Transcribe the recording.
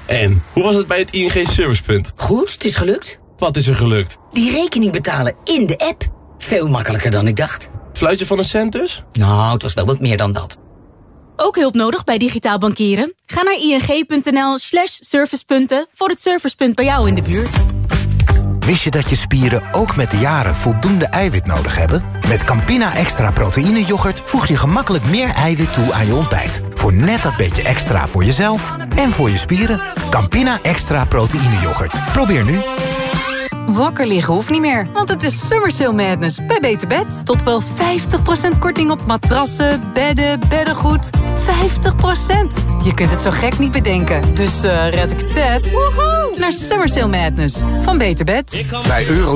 En, hoe was het bij het ING Servicepunt? Goed, het is gelukt. Wat is er gelukt? Die rekening betalen in de app. Veel makkelijker dan ik dacht. Fluitje van een cent dus? Nou, het was wel wat meer dan dat. Ook hulp nodig bij digitaal bankieren? Ga naar ing.nl/servicepunten voor het servicepunt bij jou in de buurt. Wist je dat je spieren ook met de jaren voldoende eiwit nodig hebben? Met Campina Extra Proteïne Yoghurt voeg je gemakkelijk meer eiwit toe aan je ontbijt. Voor net dat beetje extra voor jezelf en voor je spieren. Campina Extra Proteïne Yoghurt. Probeer nu. Wakker liggen hoeft niet meer, want het is Summer Sale Madness bij Beter Bed. Tot wel 50% korting op matrassen, bedden, beddengoed. 50%! Je kunt het zo gek niet bedenken. Dus red ik het, woehoe, naar Summer Sale Madness van Beter Bed. Bij Euro